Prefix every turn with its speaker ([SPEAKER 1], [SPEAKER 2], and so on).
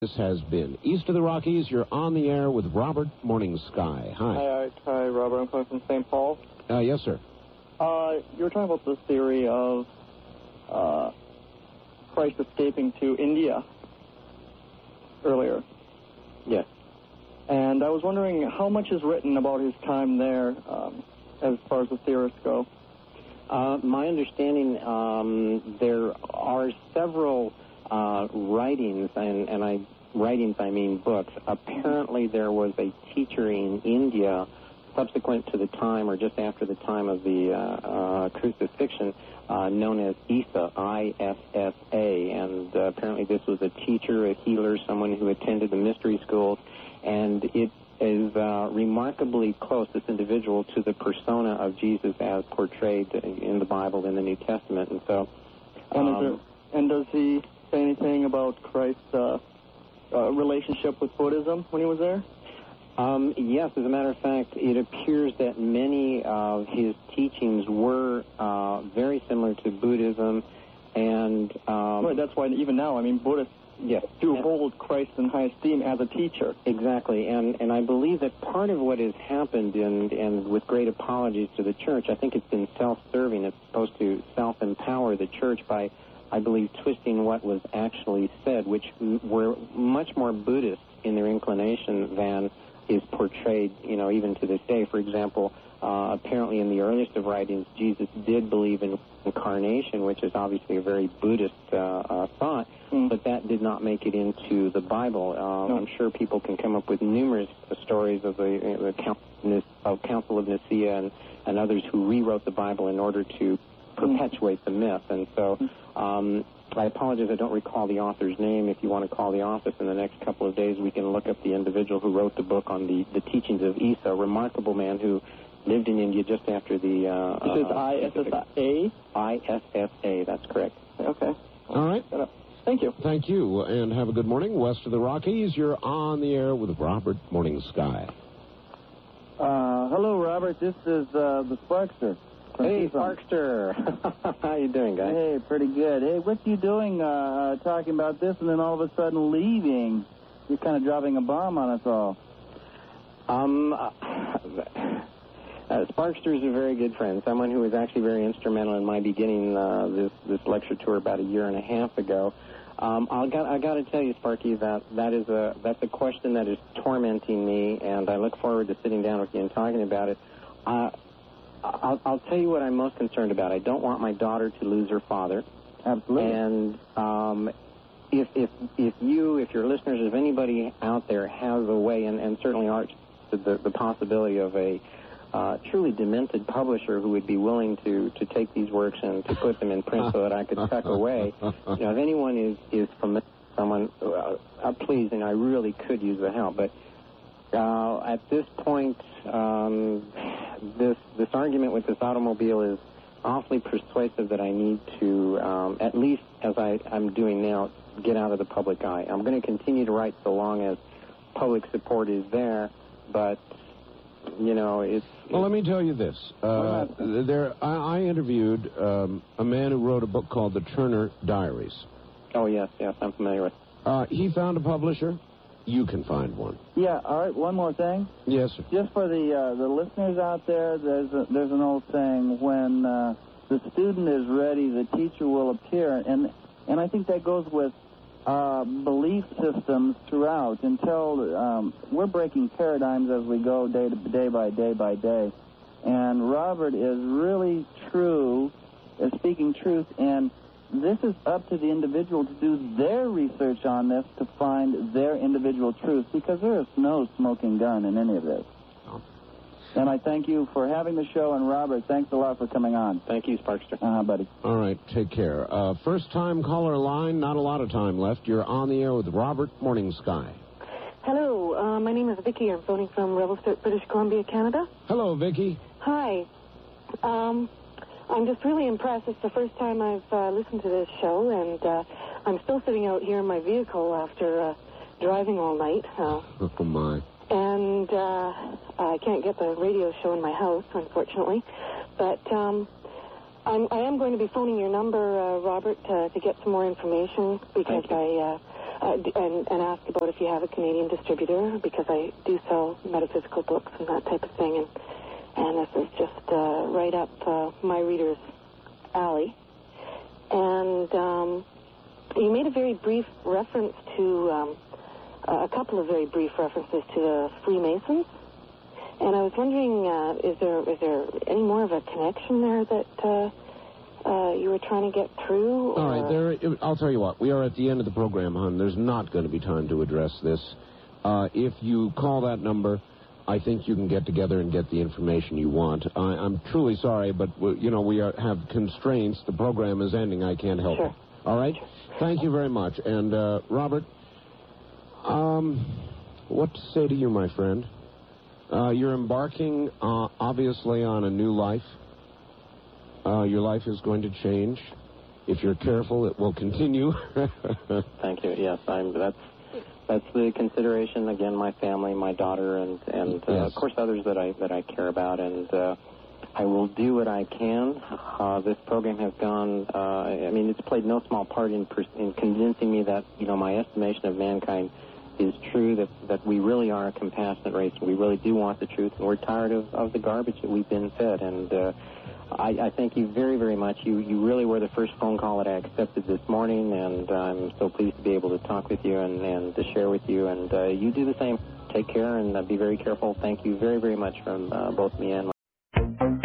[SPEAKER 1] This has been East of the Rockies. You're on the air with Robert Morning Sky. Hi.
[SPEAKER 2] Hi, Robert. I'm calling from St. Paul.
[SPEAKER 1] Yes, sir.
[SPEAKER 2] You were talking about the theory of Christ escaping to India earlier.
[SPEAKER 1] Yes.
[SPEAKER 2] And I was wondering how much is written about his time there as far as the theorists go.
[SPEAKER 3] My understanding, there are several writings, and writings I mean books. Apparently there was a teacher in India subsequent to the time or just after the time of the crucifixion known as Issa, I-S-S-A, and apparently this was a teacher, a healer, someone who attended the mystery schools, and it is remarkably close, this individual, to the persona of Jesus as portrayed in the Bible in the New Testament. And so,
[SPEAKER 2] and does he say anything about Christ's relationship with Buddhism when he was there?
[SPEAKER 3] Yes, as a matter of fact, it appears that many of his teachings were very similar to Buddhism, and
[SPEAKER 2] right, that's why even now, I mean, Buddhists do hold Christ in high esteem as a teacher.
[SPEAKER 3] Exactly, and I believe that part of what has happened, and with great apologies to the church, I think it's been self-serving. It's supposed to self-empower the church by, I believe, twisting what was actually said, which were much more Buddhist in their inclination than is portrayed, even to this day. For example, apparently in the earliest of writings, Jesus did believe in incarnation, which is obviously a very Buddhist thought, but that did not make it into the Bible.
[SPEAKER 2] No.
[SPEAKER 3] I'm sure people can come up with numerous stories of the Council of Nicaea and others who rewrote the Bible in order to perpetuate the myth. And so I apologize, I don't recall the author's name. If you want to call the office in the next couple of days, we can look up the individual who wrote the book on the teachings of Issa, a remarkable man who lived in India just after the...
[SPEAKER 2] It says I-S-S-A?
[SPEAKER 3] I-S-S-A, that's correct.
[SPEAKER 2] Okay.
[SPEAKER 1] All right.
[SPEAKER 2] Thank you.
[SPEAKER 1] Thank you, and have a good morning. West of the Rockies, you're on the air with Robert Morning Sky.
[SPEAKER 4] Hello, Robert. This is the Sparkster.
[SPEAKER 3] Hey, Sparkster. How you doing, guy?
[SPEAKER 4] Hey, pretty good. Hey, what you doing talking about this and then all of a sudden leaving? You're kind of dropping a bomb on us all.
[SPEAKER 3] Sparkster is a very good friend, someone who was actually very instrumental in my beginning this lecture tour about a year and a half ago. I got to tell you, Sparky, that's a question that is tormenting me, and I look forward to sitting down with you and talking about it. I'll tell you what I'm most concerned about. I don't want my daughter to lose her father.
[SPEAKER 4] Absolutely.
[SPEAKER 3] And if your listeners, if anybody out there has a way, and certainly Art, the possibility of a truly demented publisher who would be willing to take these works and to put them in print so that I could tuck away. If anyone is from someone, please, and I really could use the help. But at this point, this argument with this automobile is awfully persuasive that I need to, at least as I'm doing now, get out of the public eye. I'm going to continue to write so long as public support is there, but it's...
[SPEAKER 1] Well, let me tell you this. I interviewed a man who wrote a book called The Turner Diaries.
[SPEAKER 3] Oh, yes, I'm familiar with it.
[SPEAKER 1] He found a publisher. You can find one.
[SPEAKER 4] Yeah, all right, one more thing.
[SPEAKER 1] Yes, sir.
[SPEAKER 4] Just for the listeners out there, there's an old saying, when the student is ready, the teacher will appear. And I think that goes with belief systems throughout until we're breaking paradigms as we go day by day. And Robert is really true, speaking truth, and this is up to the individual to do their research on this to find their individual truth, because there is no smoking gun in any of this.
[SPEAKER 1] Oh.
[SPEAKER 4] And I thank you for having the show, and Robert, thanks a lot for coming on.
[SPEAKER 3] Thank you, Sparkster.
[SPEAKER 4] Buddy.
[SPEAKER 1] All right, take care. First-time caller line, not a lot of time left. You're on the air with Robert Morning Sky.
[SPEAKER 5] Hello, my name is Vicky. I'm phoning from Revelstoke, British Columbia, Canada.
[SPEAKER 1] Hello, Vicky.
[SPEAKER 5] Hi. I'm just really impressed. It's the first time I've listened to this show, and I'm still sitting out here in my vehicle after driving all night.
[SPEAKER 1] Oh, my.
[SPEAKER 5] And I can't get the radio show in my house, unfortunately. But I am going to be phoning your number, Robert, to get some more information, because and ask about if you have a Canadian distributor, because I do sell metaphysical books and that type of thing, and this is just right up my reader's alley. And you made a very brief reference to a couple of very brief references to the Freemasons, and I was wondering, is there any more of a connection there that you were trying to get through?
[SPEAKER 1] All right, I'll tell you what. We are at the end of the program, hon. There's not going to be time to address this. If you call that number, I think you can get together and get the information you want. I'm truly sorry, but we have constraints. The program is ending. I can't help it. All right? Thank you very much. And, Robert, what to say to you, my friend? You're embarking, obviously, on a new life. Your life is going to change. If you're careful, it will continue.
[SPEAKER 3] Thank you. Yes, that's the consideration. Again, my family, my daughter, and
[SPEAKER 1] yes.
[SPEAKER 3] Of course others that I care about, and I will do what I can. This program has gone. It's played no small part in convincing me that my estimation of mankind is true. That we really are a compassionate race. We really do want the truth, and we're tired of the garbage that we've been fed. And I thank you very, very much. You really were the first phone call that I accepted this morning, and I'm so pleased to be able to talk with you and to share with you. And you do the same. Take care and be very careful. Thank you very, very much from both me and